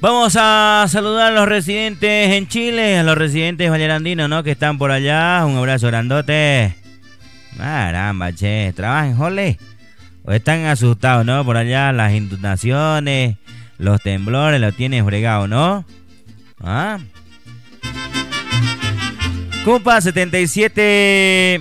Vamos a saludar a los residentes en Chile, a los residentes vallerandinos, ¿no? Que están por allá. Un abrazo grandote. Caramba, che. ¿Trabajan, jole? ¿O están asustados, no? Por allá las inundaciones, los temblores, lo tienen fregado, ¿no? ¿Ah? Compa 77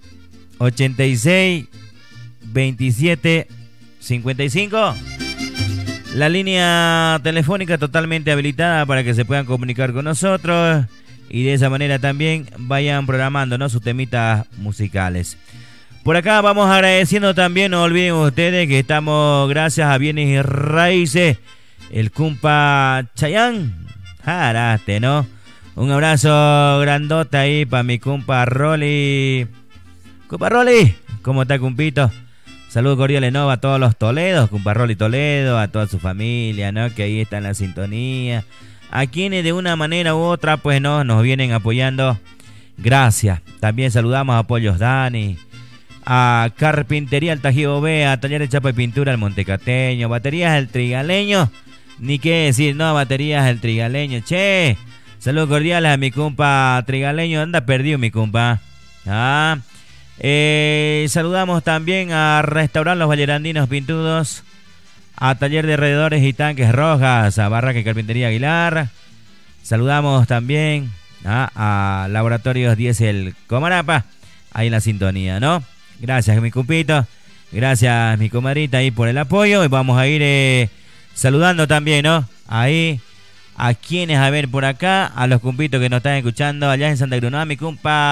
86 27 55. La línea telefónica totalmente habilitada para que se puedan comunicar con nosotros y de esa manera también vayan programando, ¿no?, sus temitas musicales. Por acá vamos agradeciendo también, no olviden ustedes que estamos gracias a Bienes y Raíces, el compa Chayán. Jaraste, ¿no? Un abrazo grandota ahí para mi compa Rolly. Compa Rolly, ¿cómo está, compito? Saludos cordiales, ¿no? A todos los Toledos, compa Rolly Toledo, a toda su familia, ¿no? Que ahí está en la sintonía. A quienes de una manera u otra, pues, ¿no?, nos vienen apoyando. Gracias. También saludamos a Pollos Dani, a Carpintería El Tajío B, a Taller de Chapa y Pintura El Montecateño, Baterías El Trigaleño, ni qué decir, ¿no? Baterías El Trigaleño, che. Saludos cordiales a mi compa Trigaleño, anda perdido mi compa. Ah. Saludamos también a Restaurar Los Vallerandinos Pintudos, a Taller de Alrededores y Tanques Rojas, a Barraca y Carpintería Aguilar. Saludamos también a Laboratorios Diesel Comarapa, ahí en la sintonía, ¿no? Gracias, mi compito. Gracias, mi comadrita, ahí por el apoyo. Y vamos a ir saludando también, ¿no? Ahí a quienes, a ver, por acá, a los compitos que nos están escuchando allá en Santa Cruz, ¿no? A mi compa